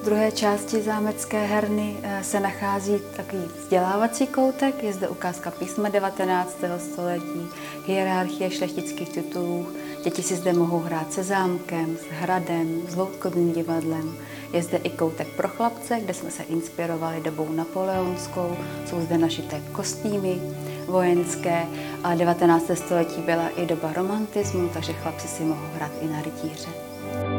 druhé části zámecké herny se nachází takový vzdělávací koutek, je zde ukázka písma 19. století, hierarchie šlechtických titulů. Děti si zde mohou hrát se zámkem, s hradem, s loutkovým divadlem. Je zde i koutek pro chlapce, kde jsme se inspirovali dobou napoleonskou. Jsou zde našité kostýmy vojenské a 19. století byla i doba romantismu, takže chlapci si mohou hrát i na rytíře.